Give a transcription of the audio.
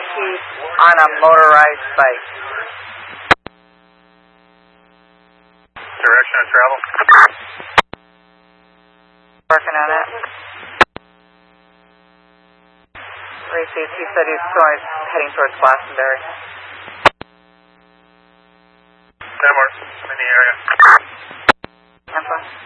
he's on a motorized bike. Direction of travel? Working on it. Received, he said he's going, heading towards Glastonbury. 10 more, I'm in the area. 10-4.